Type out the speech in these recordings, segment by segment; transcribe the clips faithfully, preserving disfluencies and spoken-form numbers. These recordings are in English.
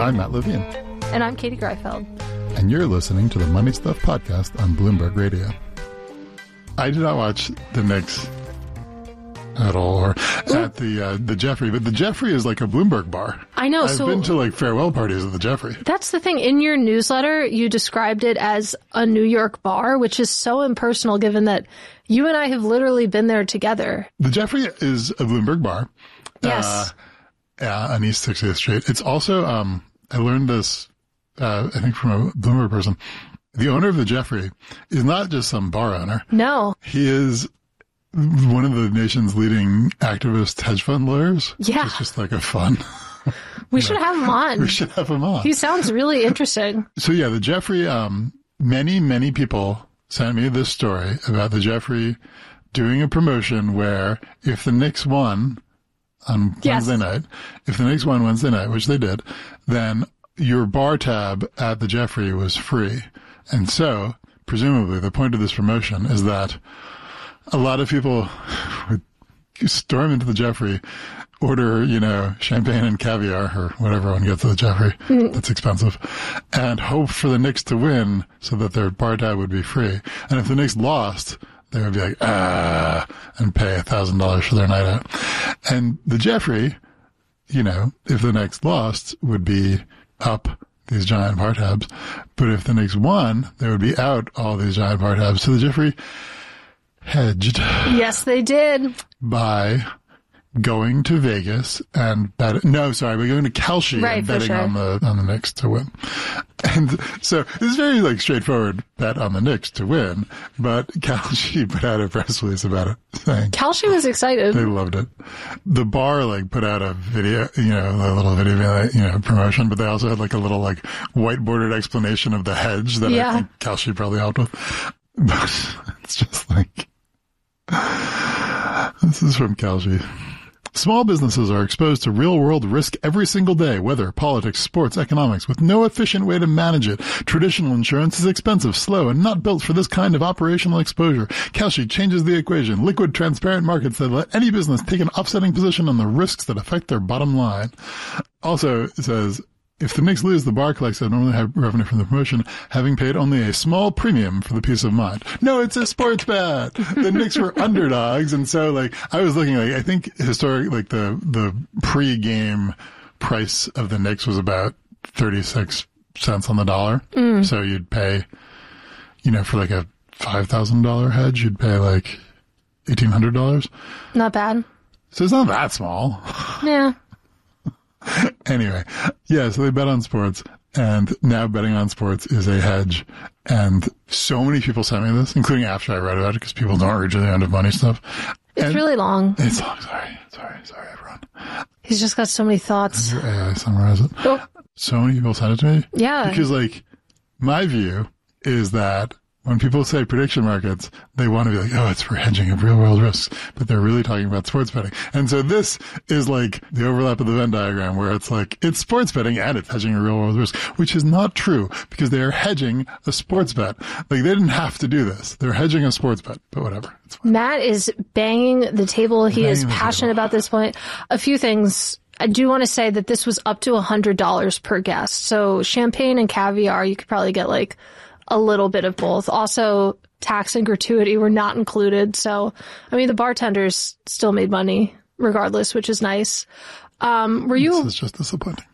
I'm Matt Levine. And I'm Katie Greifeld. And you're listening to the Money Stuff Podcast on Bloomberg Radio. I did not watch the Knicks at all, or at the uh, the Jeffrey, but the Jeffrey is like a Bloomberg bar. I know. I've so been to like farewell parties at the Jeffrey. That's the thing. In your newsletter, you described it as a New York bar, which is so impersonal given that you and I have literally been there together. The Jeffrey is a Bloomberg bar. Yes. Uh, yeah, on East sixtieth Street. It's also, um, I learned this, uh, I think from a Bloomberg person. The owner of the Jeffrey is not just some bar owner. No. He is one of the nation's leading activist hedge fund lawyers. Yeah. It's just like a fun. We should have him on. We should have him on. He sounds really interesting. So yeah, the Jeffrey, um, many, many people sent me this story about the Jeffrey doing a promotion where if the Knicks won on yes. Wednesday night, if the Knicks won Wednesday night, which they did, then your bar tab at the Jeffrey was free. And so, presumably, the point of this promotion is that a lot of people would storm into the Jeffrey, order, you know, champagne and caviar or whatever one gets at the Jeffrey. Mm. That's expensive. And hope for the Knicks to win so that their bar tab would be free. And if the Knicks lost, they would be like, ah, and pay a thousand dollars for their night out. And the Jeffrey, you know, if the Knicks lost, would be up these giant bar tabs. But if the Knicks won, they would be out all these giant bar tabs. So the Jeffrey hedged. Yes, they did. By going to Vegas and bet, no, sorry, we're going to Kalshi right, and betting sure. on the, on the Knicks to win. And so it's very like straightforward bet on the Knicks to win, but Kalshi put out a press release about it saying. Kalshi was excited. They loved it. The bar like put out a video, you know, a little video, you know, promotion, but they also had like a little like whiteboarded explanation of the hedge that yeah. I think Kalshi probably helped with. But it's just like, this is from Kalshi. Small businesses are exposed to real-world risk every single day, weather, politics, sports, economics, with no efficient way to manage it. Traditional insurance is expensive, slow, and not built for this kind of operational exposure. Kalshi changes the equation. Liquid, transparent markets that let any business take an offsetting position on the risks that affect their bottom line. Also, it says, if the Knicks lose, the bar collects that normally have revenue from the promotion, having paid only a small premium for the peace of mind. No, it's a sports bet. The Knicks were underdogs, and so like I was looking like I think historic like the the pre-game price of the Knicks was about thirty-six cents on the dollar. Mm. So you'd pay, you know, for like a five thousand dollar hedge, you'd pay like eighteen hundred dollars. Not bad. So it's not that small. Yeah. Anyway, yeah, so they bet on sports, and now betting on sports is a hedge. And so many people sent me this, including after I read about it, because people don't read the end of money stuff. It's and really long. It's long. Sorry, sorry, sorry, everyone. He's just got so many thoughts. Your A I summarize it. Oh. So many people sent it to me. Yeah. Because, like, my view is that when people say prediction markets, they want to be like, oh, it's for hedging of real world risks, but they're really talking about sports betting. And so this is like the overlap of the Venn diagram where it's like, it's sports betting and it's hedging a real world risk, which is not true because they are hedging a sports bet. Like they didn't have to do this. They're hedging a sports bet, but whatever. It's fine. Matt is banging the table. He banging is passionate about this point. A few things. I do want to say that this was up to one hundred dollars per guest. So champagne and caviar, you could probably get like a little bit of both. Also, tax and gratuity were not included. So, I mean, the bartenders still made money regardless, which is nice. Um, were you, this is just disappointing.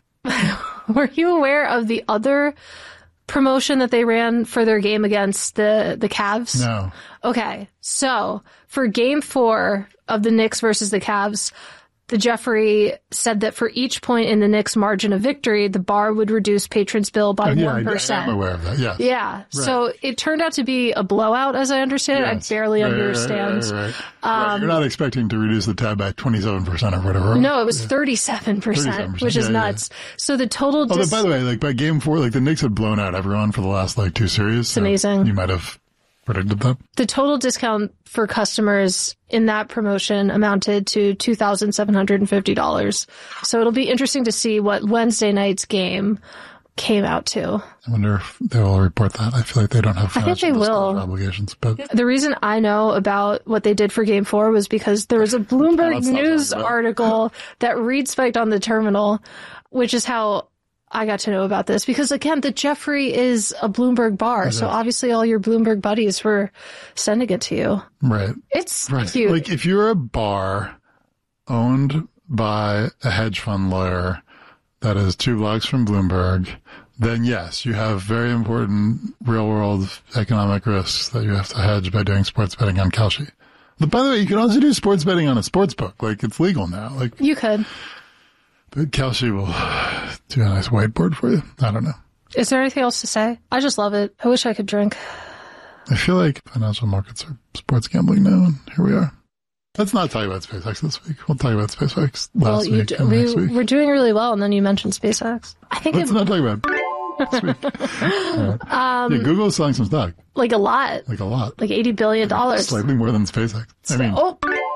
Were you aware of the other promotion that they ran for their game against the, the Cavs? No. Okay. So for game four of the Knicks versus the Cavs, the Jeffrey said that for each point in the Knicks' margin of victory, the bar would reduce patrons' bill by oh, yeah, one percent. I, I'm aware of that, yes. Yeah. Right. So it turned out to be a blowout, as I understand it. Yes. I barely right, understand. Right, right, right. Um, right. You're not expecting to reduce the tab by twenty-seven percent or whatever. No, it was thirty-seven percent, thirty-seven percent which is yeah, nuts. Yeah. So the total... Although, dis- by the way, like by game four, like the Knicks had blown out everyone for the last like two series. It's so amazing. You might have predicted that. The total discount for customers in that promotion amounted to two thousand seven hundred fifty dollars. So it'll be interesting to see what Wednesday night's game came out to. I wonder if they will report that. I feel like they don't have I think they will. Obligations. But the reason I know about what they did for game four was because there was a Bloomberg News article that read spiked on the terminal, which is how I got to know about this because, again, the Jeffrey is a Bloomberg bar. So obviously all your Bloomberg buddies were sending it to you. Right. It's right. cute. Like if you're a bar owned by a hedge fund lawyer that is two blocks from Bloomberg, then yes, you have very important real world economic risks that you have to hedge by doing sports betting on Kalshi. But by the way, you can also do sports betting on a sports book. Like it's legal now. Like you could. But Kalshi will do a nice whiteboard for you. I don't know. Is there anything else to say? I just love it. I wish I could drink. I feel like financial markets are sports gambling now, and here we are. Let's not talk about SpaceX this week. We'll talk about SpaceX last well, you week do, and we, next week. We're doing really well, and then you mentioned SpaceX. I think Let's it, not talk about it this week. Right. Um, yeah, Google's selling some stock. Like a lot. Like a lot. Like eighty billion dollars. Slightly more than SpaceX. I mean, oh.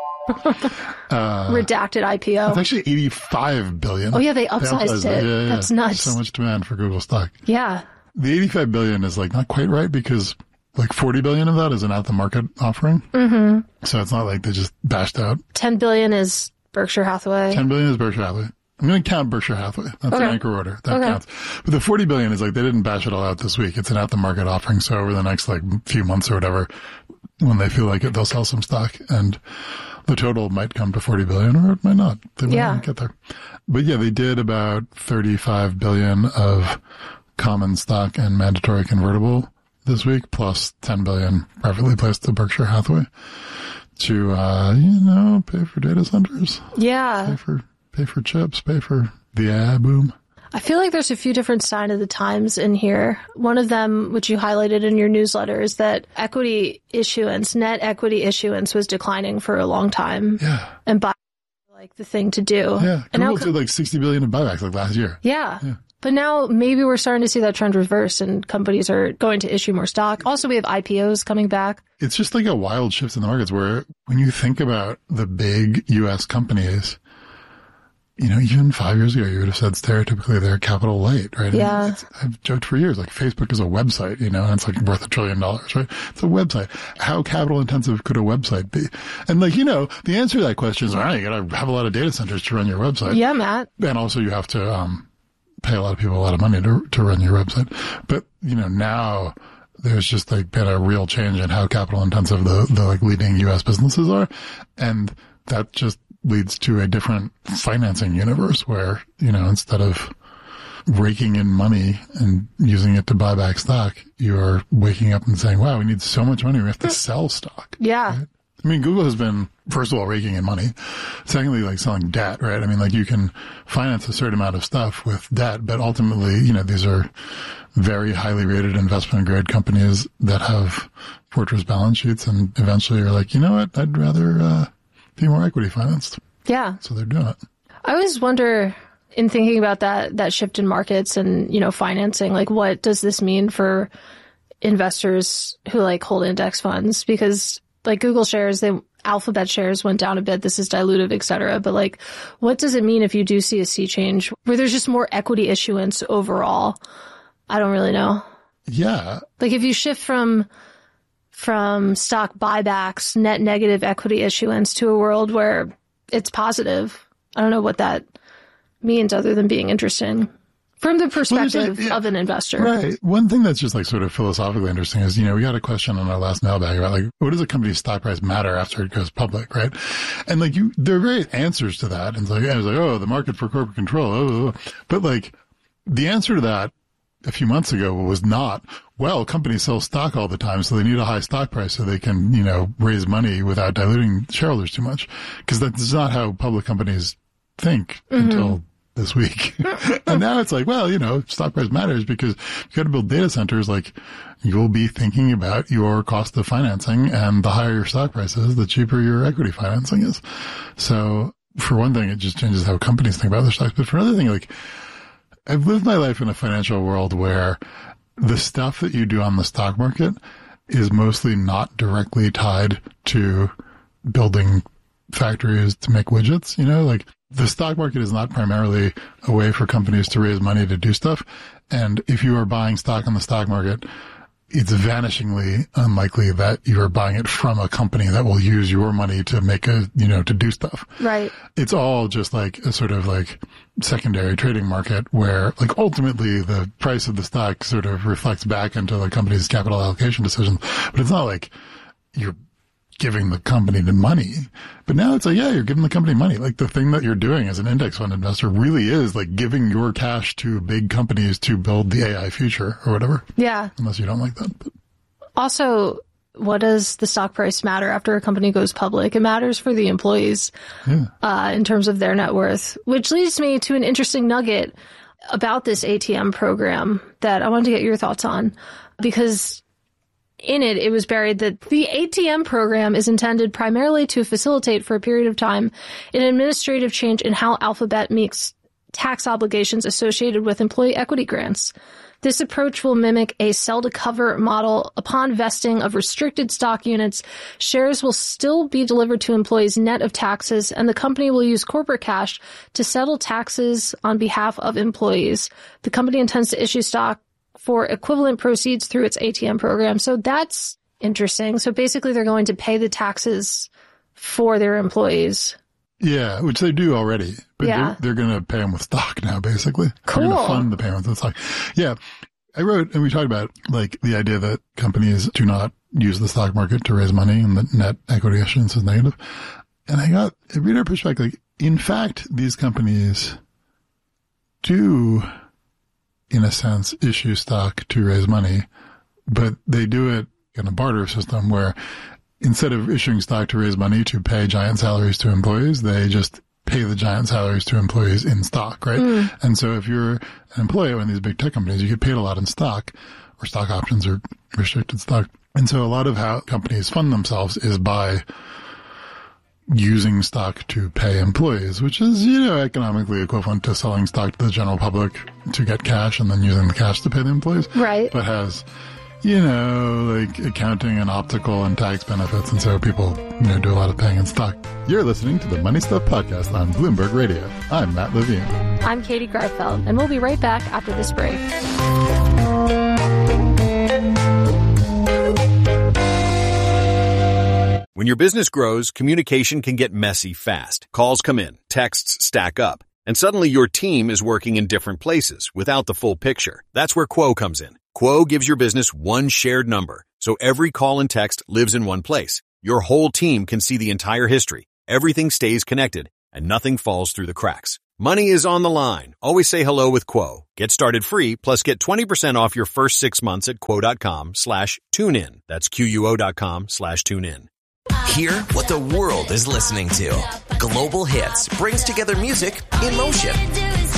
uh, redacted I P O. It's actually eighty-five billion dollars. Oh, yeah, they upsized, they upsized it. it. Yeah, yeah, That's yeah. nuts. So much demand for Google stock. Yeah. The eighty-five billion dollars is like not quite right because like forty billion dollars of that is an at-the-market offering. Mm-hmm. So it's not like they just bashed out. ten billion dollars is Berkshire Hathaway. ten billion dollars is Berkshire Hathaway. I'm going to count Berkshire Hathaway. That's okay. an anchor order. That okay. counts. But the forty billion dollars is like they didn't bash it all out this week. It's an at-the-market offering. So over the next like few months or whatever, when they feel like it, they'll sell some stock. And the total might come to forty billion dollars or it might not. They might yeah. not get there. But yeah, they did about thirty-five billion dollars of common stock and mandatory convertible this week, plus ten billion dollars privately placed to Berkshire Hathaway to, uh, you know, pay for data centers. Yeah. Pay for, pay for chips, pay for the yeah boom. I feel like there's a few different sign of the times in here. One of them, which you highlighted in your newsletter, is that equity issuance, net equity issuance was declining for a long time. Yeah. And buy like the thing to do. Yeah. And Google now, did like sixty billion in buybacks like last year. Yeah. Yeah. But now maybe we're starting to see that trend reverse and companies are going to issue more stock. Also, we have I P Os coming back. It's just like a wild shift in the markets where when you think about the big U S companies, you know, even five years ago, you would have said stereotypically they're capital light, right? Yeah. It's, I've joked for years, like Facebook is a website, you know, and it's like worth a trillion dollars, right? It's a website. How capital intensive could a website be? And like, you know, the answer to that question is, all right, you got to have a lot of data centers to run your website. Yeah, Matt. And also you have to, um, pay a lot of people a lot of money to to run your website. But, you know, now there's just like been a real change in how capital intensive the, the like leading U S businesses are. And that just leads to a different financing universe where, you know, instead of raking in money and using it to buy back stock, you're waking up and saying, wow, we need so much money. We have to sell stock. Yeah. Right? I mean, Google has been, first of all, raking in money. Secondly, like selling debt, right? I mean, like you can finance a certain amount of stuff with debt, but ultimately, you know, these are very highly rated investment grade companies that have fortress balance sheets and eventually are like, you know what? I'd rather, uh, be more equity financed. Yeah. So they're doing it. I always wonder in thinking about that, that shift in markets and, you know, financing, like what does this mean for investors who like hold index funds? Because like Google shares, they Alphabet shares went down a bit. This is dilutive, et cetera. But like, what does it mean if you do see a sea change where there's just more equity issuance overall? I don't really know. Yeah. Like if you shift from, from stock buybacks, net negative equity issuance to a world where it's positive, I don't know what that means other than being interesting. From the perspective well, like, yeah, of an investor. Right. One thing that's just like sort of philosophically interesting is, you know, we got a question on our last mailbag about like, what does a company's stock price matter after it goes public, right? And like you, there are various answers to that. And it's like, it was like, oh, the market for corporate control. Oh, but like the answer to that a few months ago was not, well, companies sell stock all the time, so they need a high stock price so they can, you know, raise money without diluting shareholders too much. Because that's not how public companies think mm-hmm. until this week. And now it's like, well, you know, stock price matters because you got to build data centers. Like you'll be thinking about your cost of financing, and the higher your stock price is, the cheaper your equity financing is. So for one thing, it just changes how companies think about their stocks. But for another thing, like I've lived my life in a financial world where the stuff that you do on the stock market is mostly not directly tied to building factories to make widgets, you know, like the stock market is not primarily a way for companies to raise money to do stuff. And if you are buying stock on the stock market, it's vanishingly unlikely that you're buying it from a company that will use your money to make a, you know, to do stuff. Right. It's all just like a sort of like secondary trading market where like ultimately the price of the stock sort of reflects back into the company's capital allocation decisions. But it's not like you're giving the company the money. But now it's like, yeah, you're giving the company money. Like the thing that you're doing as an index fund investor really is like giving your cash to big companies to build the A I future or whatever. Yeah. Unless you don't like that. But. Also, what does the stock price matter after a company goes public? It matters for the employees yeah. uh, in terms of their net worth, which leads me to an interesting nugget about this A T M program that I wanted to get your thoughts on, because in it, it was buried that the A T M program is intended primarily to facilitate for a period of time an administrative change in how Alphabet meets tax obligations associated with employee equity grants. This approach will mimic a sell-to-cover model. Upon vesting of restricted stock units, shares will still be delivered to employees net of taxes, and the company will use corporate cash to settle taxes on behalf of employees. The company intends to issue stock for equivalent proceeds through its A T M program. So that's interesting. So basically they're going to pay the taxes for their employees. Yeah, which they do already. But yeah. they're, they're going to pay them with stock now, basically. Cool. They're going to fund the payments with stock. Yeah. I wrote, and we talked about like the idea that companies do not use the stock market to raise money and that net equity issuance is negative. And I got a reader perspective. Like, in fact, these companies do, in a sense, issue stock to raise money, but they do it in a barter system where instead of issuing stock to raise money to pay giant salaries to employees, they just pay the giant salaries to employees in stock, right? Mm. And so if you're an employee in these big tech companies, you get paid a lot in stock or stock options or restricted stock. And so a lot of how companies fund themselves is by using stock to pay employees, which is, you know, economically equivalent to selling stock to the general public to get cash and then using the cash to pay the employees. Right. But has, you know, like accounting and optical and tax benefits. And so people, you know, do a lot of paying in stock. You're listening to the Money Stuff Podcast on Bloomberg Radio. I'm Matt Levine. I'm Katie Greifeld, and we'll be right back after this break. When your business grows, communication can get messy fast. Calls come in, texts stack up, and suddenly your team is working in different places without the full picture. That's where Quo comes in. Quo gives your business one shared number, so every call and text lives in one place. Your whole team can see the entire history. Everything stays connected, and nothing falls through the cracks. Money is on the line. Always say hello with Quo. Get started free, plus get twenty percent off your first six months at quo.com slash tune in. That's Q-U-O dot com slash tune in. Hear what the world is listening to. Global Hits brings together music in motion.